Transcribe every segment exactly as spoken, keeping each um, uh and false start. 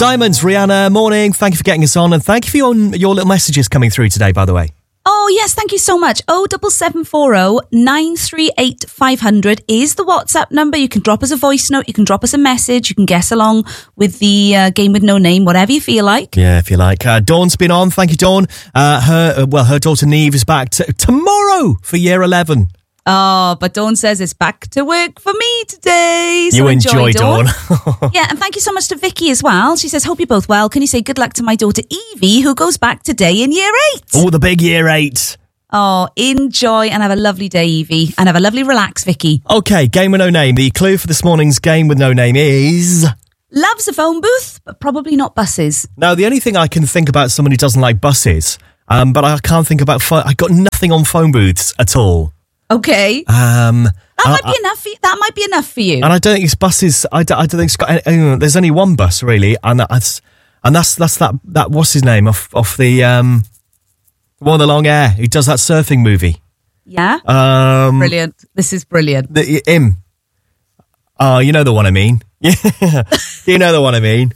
Diamonds, Rihanna, morning. Thank you for getting us on, and thank you for your, your little messages coming through today, by the way. Oh, yes, thank you so much. oh seven seven four oh nine three eight five hundred is the WhatsApp number. You can drop us a voice note, you can drop us a message, you can guess along with the uh, game with no name, whatever you feel like. Yeah, if you like. Uh, Dawn's been on. Thank you, Dawn. Uh, her, uh, well, her daughter Neve is back t- tomorrow for year eleven. Oh, but Dawn says it's back to work for me today. So you enjoy, enjoy, Dawn. Dawn. Yeah, and thank you so much to Vicky as well. She says, hope you're both well. Can you say good luck to my daughter Evie, who goes back today in year eight? Oh, the big year eight. Oh, enjoy and have a lovely day, Evie. And have a lovely relax, Vicky. Okay, game with no name. The clue for this morning's game with no name is... Loves a phone booth, but probably not buses. Now, the only thing I can think about is someone who doesn't like buses, um, but I can't think about... Fo- I got nothing on phone booths at all. Okay. Um, that might I, be enough. For you. That might be enough for you. And I don't think it's buses. I don't, I don't think it's got. Any, there's only one bus really, and that's and that's that's that that what's his name off off the um one with the long hair who does that surfing movie. Yeah. Um, brilliant. This is brilliant. The, him. Oh, you know the one I mean. Yeah, you know the one I mean.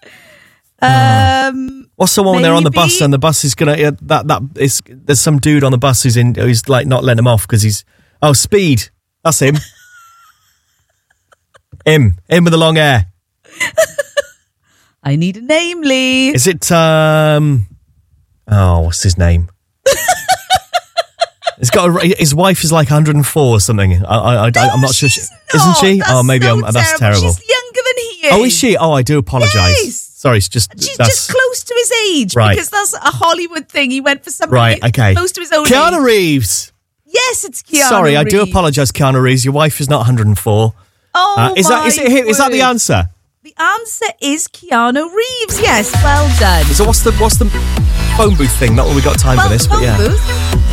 Um. What's the one when they're on the bus and the bus is gonna uh, that that is there's some dude on the bus who's in who's like not letting him off because he's oh Speed, that's him. him him with the long hair. I need a name, Lee. Is it um oh what's his name? He's got a, his wife is like one hundred and four or something. I, I, I no, I'm not sure. She, not. Isn't she? That's Oh, maybe so I'm, that's terrible. She's younger than he is. Oh, is she? Oh, I do apologise. Yes. Sorry, it's just She's that's, just close to his age, right. Because that's a Hollywood thing. He went for something right. Okay, close to his own Keanu age. Reeves. Yes, it's Keanu. Sorry, Reeves. I do apologise, Keanu Reeves. Your wife is not one hundred and four. Oh, uh, is my that is it? Is that the word. answer? The answer is Keanu Reeves. Yes, well done. So what's the what's the phone booth thing? Not that we got time well, for this, but phone yeah. Booth.